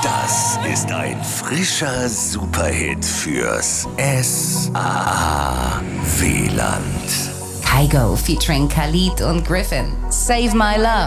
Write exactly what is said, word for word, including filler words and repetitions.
Das ist ein frischer Superhit fürs S A A-Wieland. Kygo featuring Khalid und Griffin. Save My Love.